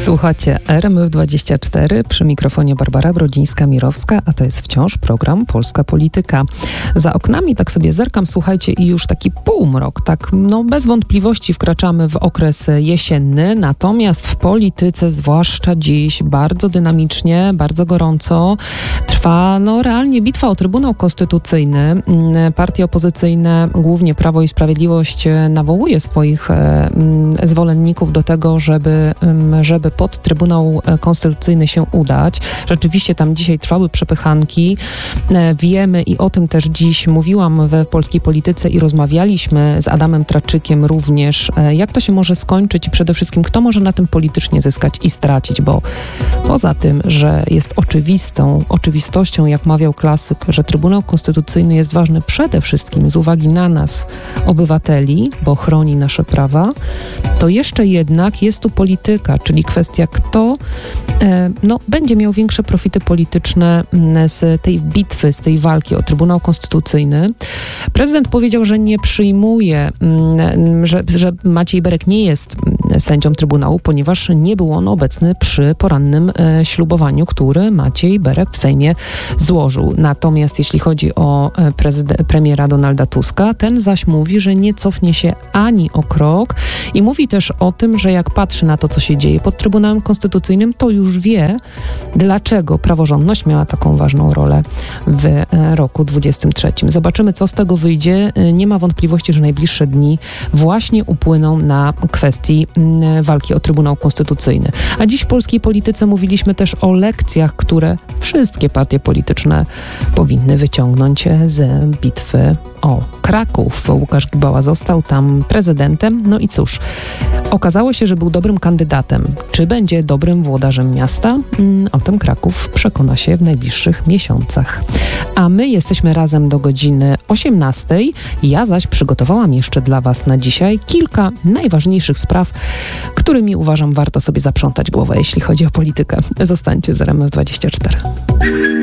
Słuchacie RMF24, przy mikrofonie Barbara Brodzińska-Mirowska, a to jest wciąż program Polska Polityka. Za oknami tak sobie zerkam, słuchajcie, i już taki półmrok, bez wątpliwości wkraczamy w okres jesienny, natomiast w polityce, zwłaszcza dziś, bardzo dynamicznie, bardzo gorąco trwa realnie bitwa o Trybunał Konstytucyjny. Partie opozycyjne, głównie Prawo i Sprawiedliwość, nawołuje swoich zwolenników do tego, żeby pod Trybunał Konstytucyjny się udać. Rzeczywiście tam dzisiaj trwały przepychanki. Wiemy i o tym też dziś mówiłam w Polskiej Polityce i rozmawialiśmy z Adamem Traczykiem również, jak to się może skończyć i przede wszystkim kto może na tym politycznie zyskać i stracić, bo poza tym, że jest oczywistością, jak mawiał klasyk, że Trybunał Konstytucyjny jest ważny przede wszystkim z uwagi na nas, obywateli, bo chroni nasze prawa, to jeszcze jednak jest tu polityka, czyli kwestia, kto będzie miał większe profity polityczne z tej bitwy, z tej walki o Trybunał Konstytucyjny. Prezydent powiedział, że nie przyjmuje, że Maciej Berek nie jest sędzią Trybunału, ponieważ nie był on obecny przy porannym ślubowaniu, który Maciej Berek w Sejmie złożył. Natomiast jeśli chodzi o premiera Donalda Tuska, ten zaś mówi, że nie cofnie się ani o krok i mówi też o tym, że jak patrzy na to, co się dzieje pod Trybunałem Konstytucyjnym, to już wie, dlaczego praworządność miała taką ważną rolę w roku 23. Zobaczymy, co z tego wyjdzie. Nie ma wątpliwości, że najbliższe dni właśnie upłyną na kwestii walki o Trybunał Konstytucyjny. A dziś w polskiej polityce mówiliśmy też o lekcjach, które wszystkie partie polityczne powinny wyciągnąć z bitwy o Kraków. Łukasz Gibała został tam prezydentem. No i cóż, okazało się, że był dobrym kandydatem. Czy będzie dobrym włodarzem miasta? O tym Kraków przekona się w najbliższych miesiącach. A my jesteśmy razem do godziny 18. Ja zaś przygotowałam jeszcze dla Was na dzisiaj kilka najważniejszych spraw, którymi uważam warto sobie zaprzątać głowę, jeśli chodzi o politykę. Zostańcie z RMF24.